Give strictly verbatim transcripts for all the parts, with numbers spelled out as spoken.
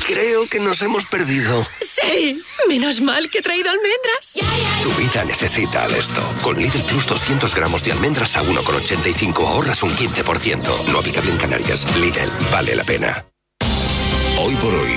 Creo que nos hemos perdido. ¡Sí! Menos mal que he traído almendras. Tu vida necesita Alesto. Con Lidl Plus doscientos gramos de almendras a uno con ochenta y cinco ahorras un quince por ciento. No aplicable en Canarias. Lidl, vale la pena. Hoy por hoy,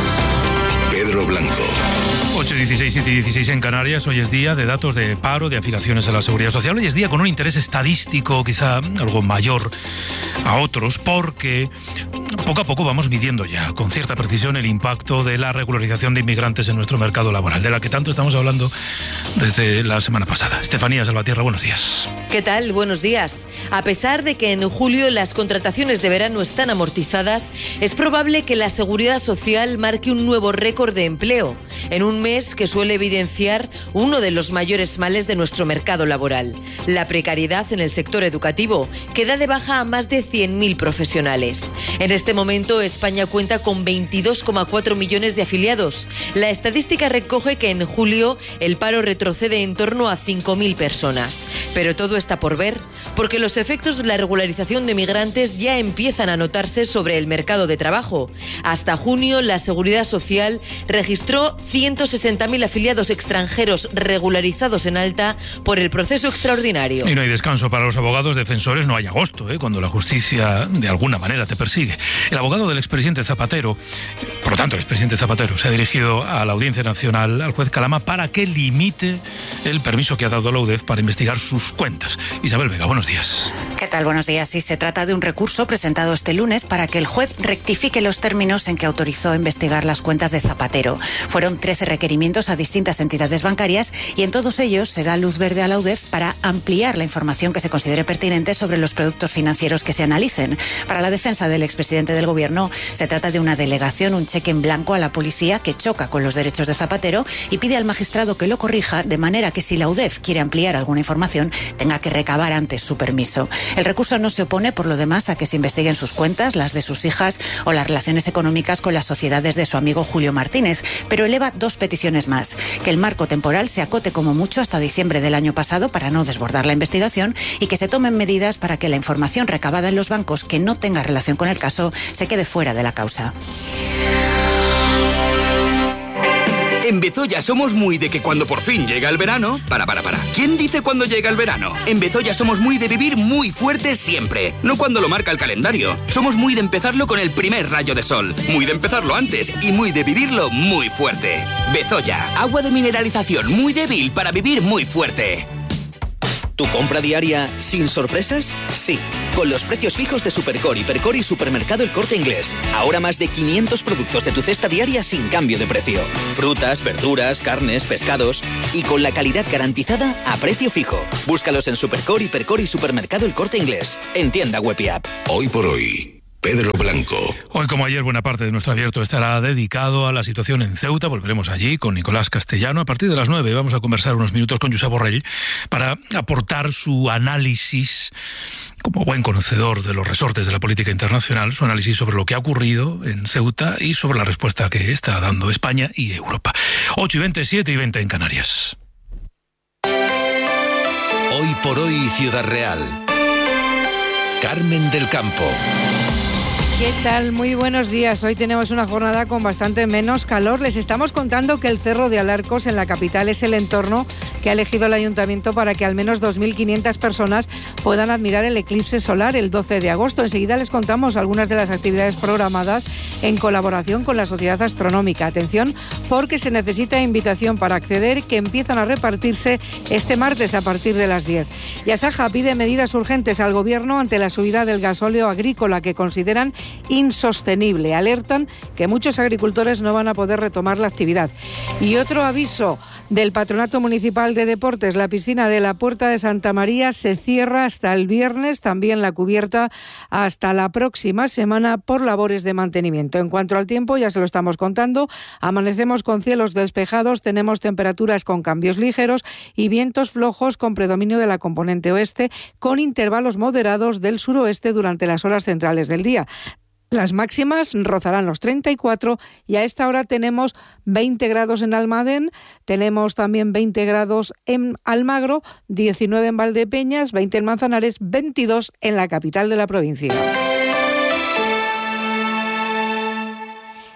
Pedro Blanco. ocho y dieciséis, siete y dieciséis en Canarias. Hoy es día de datos de paro, de afiliaciones a la Seguridad Social. Hoy es día con un interés estadístico quizá algo mayor a otros, porque poco a poco vamos midiendo ya con cierta precisión el impacto de la regularización de inmigrantes en nuestro mercado laboral, de la que tanto estamos hablando desde la semana pasada. Estefanía Salvatierra, buenos días. ¿Qué tal? Buenos días. A pesar de que en julio las contrataciones de verano están amortizadas, es probable que la Seguridad Social marque un nuevo récord de empleo, en un mes que suele evidenciar uno de los mayores males de nuestro mercado laboral, la precariedad en el sector educativo, que da de baja a más de cien mil profesionales. En este momento, España cuenta con veintidós coma cuatro millones de afiliados. La estadística recoge que en julio el paro retrocede en torno a cinco mil personas. Pero todo está por ver, porque los efectos de la regularización de migrantes ya empiezan a notarse sobre el mercado de trabajo. Hasta junio, la Seguridad Social registró ciento sesenta mil afiliados extranjeros regularizados en alta por el proceso extraordinario. Y no hay descanso para los abogados defensores, no hay agosto, ¿eh? cuando la justicia de alguna manera te persigue. El abogado del expresidente Zapatero, por lo tanto el expresidente Zapatero, se ha dirigido a la Audiencia Nacional, al juez Calama, para que limite el permiso que ha dado la U D E F para investigar sus cuentas. Isabel Vega, buenos días. ¿Qué tal? Buenos días. Sí, se trata de un recurso presentado este lunes para que el juez rectifique los términos en que autorizó investigar las cuentas de Zapatero. Fueron trece requerimientos a distintas entidades bancarias y en todos ellos se da luz verde a la U D E F para ampliar la información que se considere pertinente sobre los productos financieros que se analicen. Para la defensa del expresidente del Gobierno, se trata de una delegación, un cheque en blanco a la policía que choca con los derechos de Zapatero y pide al magistrado que lo corrija, de manera que si la U D E F quiere ampliar alguna información, tenga que recabar antes su permiso. El recurso no se opone, por lo demás, a que se investiguen sus cuentas, las de sus hijas o las relaciones económicas con las sociedades de su amigo Julio Martínez, pero eleva dos peticiones más: que el marco temporal se acote como mucho hasta diciembre del año pasado para no desbordar la investigación y que se tomen medidas para que la información recabada en los bancos que no tenga relación con el caso se quede fuera de la causa. En Bezoya somos muy de que cuando por fin llega el verano... Para, para, para. ¿Quién dice cuándo llega el verano? En Bezoya somos muy de vivir muy fuerte siempre. No cuando lo marca el calendario. Somos muy de empezarlo con el primer rayo de sol. Muy de empezarlo antes y muy de vivirlo muy fuerte. Bezoya, agua de mineralización muy débil para vivir muy fuerte. ¿Tu compra diaria sin sorpresas? Sí, con los precios fijos de Supercor, Hipercor y Supermercado El Corte Inglés. Ahora más de quinientos productos de tu cesta diaria sin cambio de precio. Frutas, verduras, carnes, pescados y con la calidad garantizada a precio fijo. Búscalos en Supercor, Hipercor y Supermercado El Corte Inglés. En tienda web y app. Hoy por hoy, Pedro Blanco. Hoy, como ayer, buena parte de nuestro abierto estará dedicado a la situación en Ceuta. Volveremos allí con Nicolás Castellano. A partir de las nueve vamos a conversar unos minutos con Josep Borrell para aportar su análisis, como buen conocedor de los resortes de la política internacional, su análisis sobre lo que ha ocurrido en Ceuta y sobre la respuesta que está dando España y Europa. ocho y veinte, siete y veinte en Canarias. Hoy por hoy, Ciudad Real. Carmen del Campo. ¿Qué tal? Muy buenos días. Hoy tenemos una jornada con bastante menos calor. Les estamos contando que el Cerro de Alarcos en la capital es el entorno que ha elegido el ayuntamiento para que al menos dos mil quinientas personas puedan admirar el eclipse solar el doce de agosto. Enseguida les contamos algunas de las actividades programadas en colaboración con la Sociedad Astronómica. Atención, porque se necesita invitación para acceder, que empiezan a repartirse este martes a partir de las diez. Y Asaja pide medidas urgentes al Gobierno ante la subida del gasóleo agrícola, que consideran insostenible. Alertan que muchos agricultores no van a poder retomar la actividad. Y otro aviso del Patronato Municipal de Deportes: la piscina de la Puerta de Santa María se cierra hasta el viernes, también la cubierta hasta la próxima semana por labores de mantenimiento. En cuanto al tiempo, ya se lo estamos contando, amanecemos con cielos despejados, tenemos temperaturas con cambios ligeros y vientos flojos con predominio de la componente oeste, con intervalos moderados del suroeste durante las horas centrales del día. Las máximas rozarán los treinta y cuatro y a esta hora tenemos veinte grados en Almadén, tenemos también veinte grados en Almagro, diecinueve en Valdepeñas, veinte en Manzanares, veintidós en la capital de la provincia.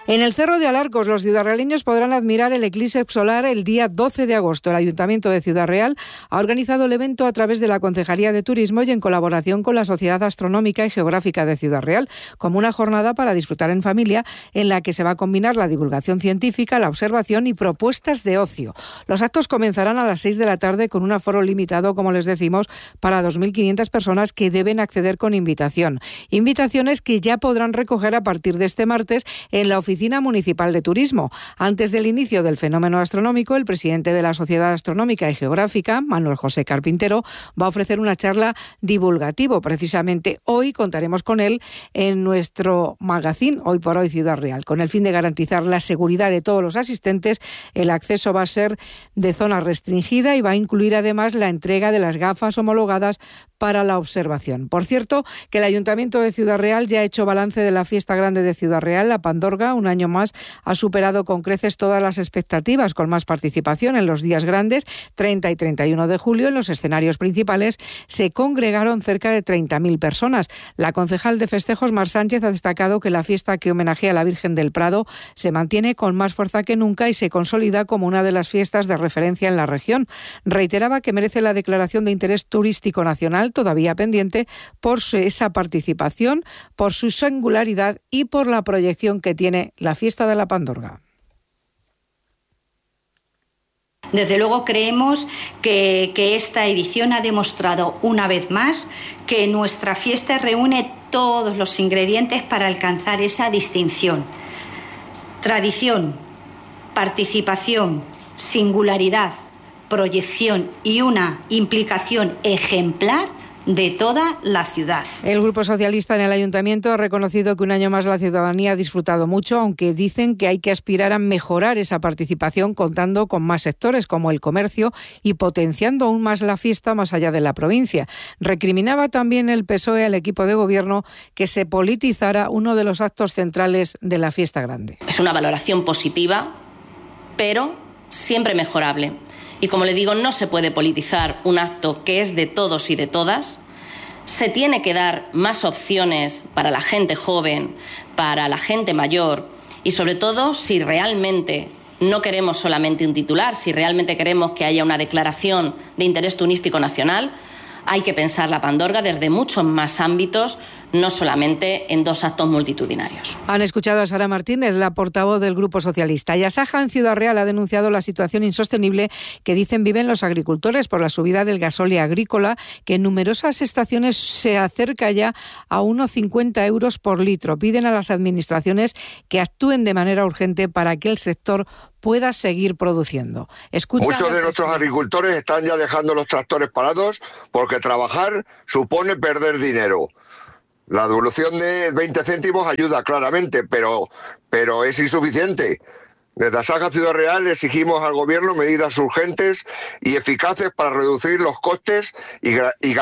En el Cerro de Alarcos, los ciudadrealeños podrán admirar el eclipse solar el día doce de agosto. El Ayuntamiento de Ciudad Real ha organizado el evento a través de la Concejalía de Turismo y en colaboración con la Sociedad Astronómica y Geográfica de Ciudad Real, como una jornada para disfrutar en familia en la que se va a combinar la divulgación científica, la observación y propuestas de ocio. Los actos comenzarán a las seis de la tarde con un aforo limitado, como les decimos, para dos mil quinientas personas que deben acceder con invitación. Invitaciones que ya podrán recoger a partir de este martes en la oficina Oficina Municipal de Turismo. Antes del inicio del fenómeno astronómico, el presidente de la Sociedad Astronómica y Geográfica, Manuel José Carpintero, va a ofrecer una charla divulgativa. Precisamente hoy contaremos con él en nuestro magazine Hoy por Hoy Ciudad Real. Con el fin de garantizar la seguridad de todos los asistentes, el acceso va a ser de zona restringida y va a incluir además la entrega de las gafas homologadas para la observación. Por cierto, que el Ayuntamiento de Ciudad Real ya ha hecho balance de la fiesta grande de Ciudad Real, la Pandorga. Un año más ha superado con creces todas las expectativas, con más participación en los días grandes. treinta y treinta y uno de julio, en los escenarios principales, se congregaron cerca de treinta mil personas. La concejal de festejos, Mar Sánchez, ha destacado que la fiesta que homenajea a la Virgen del Prado se mantiene con más fuerza que nunca y se consolida como una de las fiestas de referencia en la región. Reiteraba que merece la declaración de interés turístico nacional, todavía pendiente, por esa participación, por su singularidad y por la proyección que tiene la fiesta de la Pandorga. Desde luego creemos que, que esta edición ha demostrado una vez más que nuestra fiesta reúne todos los ingredientes para alcanzar esa distinción. Tradición, participación, singularidad, proyección y una implicación ejemplar de toda la ciudad. El Grupo Socialista en el Ayuntamiento ha reconocido que un año más la ciudadanía ha disfrutado mucho, aunque dicen que hay que aspirar a mejorar esa participación contando con más sectores como el comercio y potenciando aún más la fiesta más allá de la provincia. Recriminaba también el P S O E al equipo de gobierno que se politizara uno de los actos centrales de la fiesta grande. Es una valoración positiva, pero siempre mejorable. Y como le digo, no se puede politizar un acto que es de todos y de todas. Se tiene que dar más opciones para la gente joven, para la gente mayor y sobre todo si realmente no queremos solamente un titular, si realmente queremos que haya una declaración de interés turístico nacional, hay que pensar la Pandorga desde muchos más ámbitos, no solamente en dos actos multitudinarios. Han escuchado a Sara Martínez, la portavoz del Grupo Socialista. Y Asaja en Ciudad Real ha denunciado la situación insostenible que dicen viven los agricultores por la subida del gasóleo agrícola, que en numerosas estaciones se acerca ya a unos cincuenta euros por litro. Piden a las administraciones que actúen de manera urgente para que el sector pueda seguir produciendo. Escucha Muchos de nuestros agricultores están ya dejando los tractores parados porque trabajar supone perder dinero. La devolución de veinte céntimos ayuda claramente, pero, pero es insuficiente. Desde Asaja Ciudad Real exigimos al Gobierno medidas urgentes y eficaces para reducir los costes y, y